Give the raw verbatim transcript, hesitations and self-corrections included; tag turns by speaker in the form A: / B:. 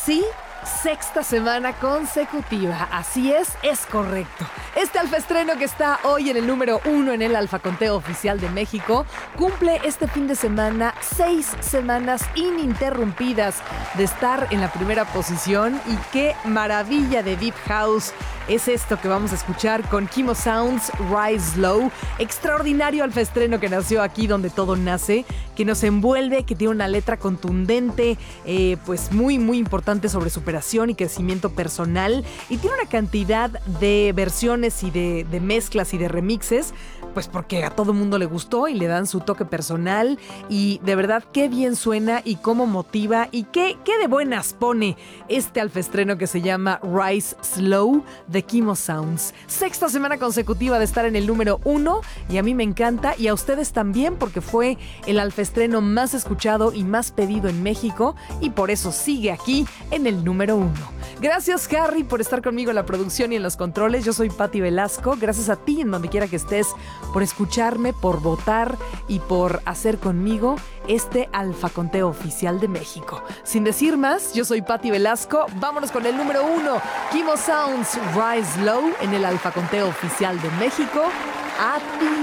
A: Sí, sexta semana consecutiva. Así es, es correcto. Este alfaestreno que está hoy en el número uno en el Alfaconteo Oficial de México cumple este fin de semana seis semanas ininterrumpidas de estar en la primera posición. Y qué maravilla de Deep House es esto que vamos a escuchar con Kimo Sounds, Rise Low. Extraordinario alfaestreno que nació aquí donde todo nace, que nos envuelve, que tiene una letra contundente, eh, pues muy, muy importante sobre superación y crecimiento personal. Y tiene una cantidad de versiones y de, de mezclas y de remixes, pues porque a todo mundo le gustó y le dan su toque personal. Y de verdad, qué bien suena y cómo motiva y qué, qué de buenas pone este alfaestreno que se llama Rise Slow de Kimo Sounds. Sexta semana consecutiva de estar en el número uno y a mí me encanta y a ustedes también porque fue el alfaestreno más escuchado y más pedido en México y por eso sigue aquí en el número uno. Gracias, Harry, por estar conmigo en la producción y en los controles. Yo soy Patti Velasco. Gracias a ti, en donde quiera que estés, por escucharme, por votar y por hacer conmigo este Alfaconteo Oficial de México. Sin decir más, yo soy Patti Velasco. Vámonos con el número uno, Kimo Sounds, Rise Low, en el Alfaconteo Oficial de México. A ti.